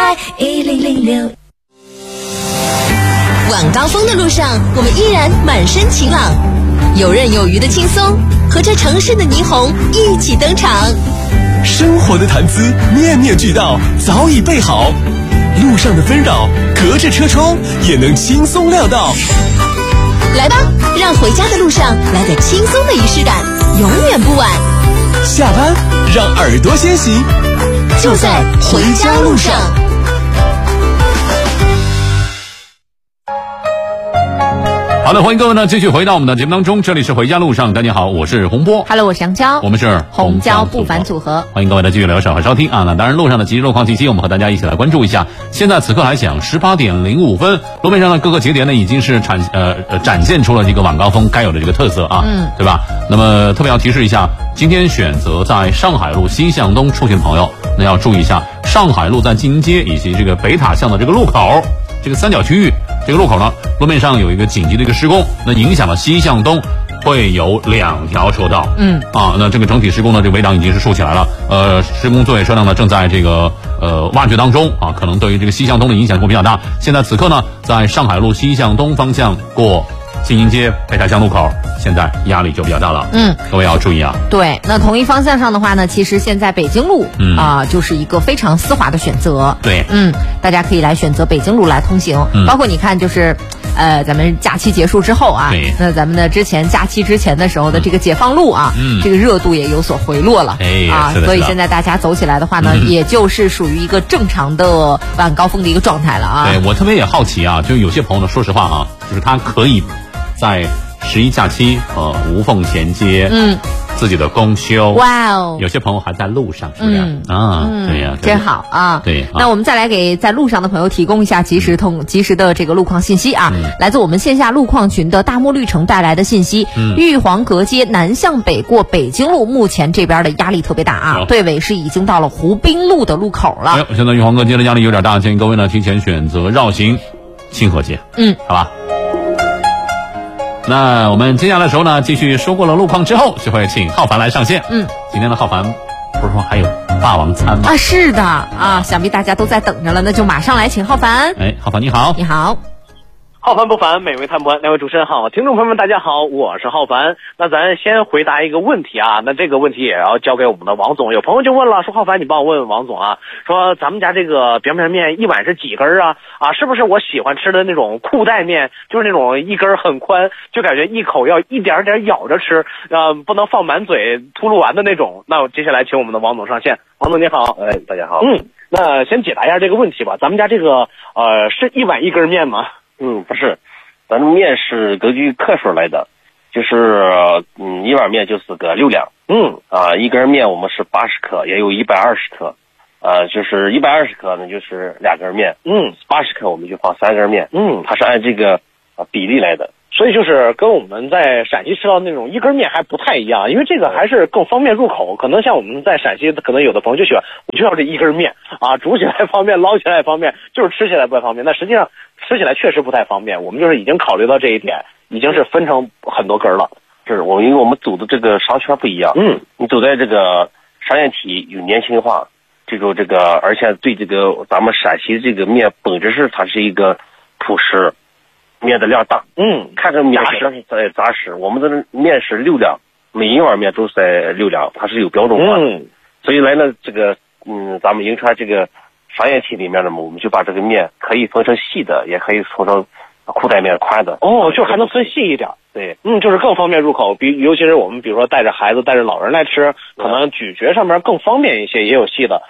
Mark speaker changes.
Speaker 1: 台1006。
Speaker 2: 晚高峰的路上，我们依然满身晴朗，游刃有余的轻松，和这城市的霓虹一起登场。
Speaker 3: 生活的谈资面面俱到，早已备好。路上的纷扰，隔着车窗也能轻松料到。
Speaker 2: 来吧，让回家的路上来点轻松的仪式感，永远不晚。
Speaker 3: 下班让耳朵先行，
Speaker 2: 就在回家路上。
Speaker 4: 好的，欢迎各位呢继续回到我们的节目当中，这里是回家路上，大家好，我是洪波
Speaker 5: ，Hello， 我是杨娇，
Speaker 4: 我们是
Speaker 5: 红椒不凡组合，
Speaker 4: 欢迎各位的继续留守和收听啊。那当然，路上的即时路况信息，我们和大家一起来关注一下。现在此刻来讲，18点05分，路面上的各个节点呢已经是展现出了这个晚高峰该有的这个特色啊，对吧？那么特别要提示一下，今天选择在上海路西向东出行的朋友，那要注意一下，上海路在晋宁街以及这个北塔巷的这个路口，这个三角区域。这个路口呢，路面上有一个紧急的一个施工，那影响了西向东会有2条车道。那这个整体施工呢，这个围挡已经是竖起来了。施工作业车辆呢正在这个挖掘当中啊，可能对于这个西向东的影响会比较大。现在此刻呢，在上海路西向东方向过晋宁街北塔巷路口，现在压力就比较大了。各位要注意啊。
Speaker 5: 对，那同一方向上的话呢，其实现在北京路就是一个非常丝滑的选择。
Speaker 4: 对，
Speaker 5: 大家可以来选择北京路来通行。包括你看，就是咱们假期结束之后啊，那咱们的假期之前的时候的这个解放路啊，这个热度也有所回落了。所以现在大家走起来的话呢，也就是属于一个正常的晚高峰的一个状态了啊。
Speaker 4: 对，我特别也好奇啊，就有些朋友呢，说实话啊，就是他可以在11假期无缝衔接自己的公休。
Speaker 5: 哇哦，
Speaker 4: 有些朋友还在路上，是不是？对呀，
Speaker 5: 真好啊。
Speaker 4: 对，
Speaker 5: 那我们再来给在路上的朋友提供一下及时的这个路况信息啊。来自我们线下路况群的大漠绿城带来的信息，玉皇阁街南向北过北京路，目前这边的压力特别大啊，队尾是已经到了湖滨路的路口了。
Speaker 4: 现在玉皇阁街的压力有点大，建议各位呢提前选择绕行清河街。好吧。那我们接下来的时候呢，继续说过了路况之后，就会请浩凡来上线。今天的浩凡不是说还有霸王餐吗？
Speaker 5: 是的啊，想必大家都在等着了，那就马上来请浩凡。
Speaker 4: 浩凡你好。
Speaker 5: 你好。
Speaker 6: 浩凡不凡，美味探不完。两位主持人好，听众朋友们大家好，我是浩凡。那咱先回答一个问题啊，那这个问题也要交给我们的王总。有朋友就问了，说浩凡你帮我问问王总啊，说咱们家这个扁平面一碗是几根啊？是不是我喜欢吃的那种裤带面，就是那种一根很宽，就感觉一口要一点点咬着吃，不能放满嘴秃噜完的那种。那我接下来请我们的王总上线。王总你好。
Speaker 7: 大家好。
Speaker 6: 那先解答一下这个问题吧，咱们家这个是一碗一根面吗？
Speaker 7: 不是，咱们面是根据克数来的，就是一碗面就是个6两。一根面我们是80克，也有120克，就是120克呢就是2根面，80克我们就放3根面，它是按这个比例来的。
Speaker 6: 所以就是跟我们在陕西吃到那种一根面还不太一样，因为这个还是更方便入口。可能像我们在陕西，可能有的朋友就喜欢，我就要这一根面啊，煮起来方便，捞起来方便，就是吃起来不太方便。那实际上吃起来确实不太方便。我们就是已经考虑到这一点，已经是分成很多根了。
Speaker 7: 是因为我们走的这个商圈不一样，你走在这个商业体有年轻化，这个而且对这个咱们陕西这个面本质是它是一个朴实。面的量大，看着面是在扎实。我们的面是6两，每一碗面都是在6两，它是有标准化的。所以来了这个，咱们银川这个商业体里面呢，我们就把这个面可以分成细的，也可以分成裤带面宽的。
Speaker 6: 就还能分细一点。
Speaker 7: 对，
Speaker 6: 就是更方便入口。尤其是我们比如说带着孩子、带着老人来吃，可能咀嚼上面更方便一些，也有细的。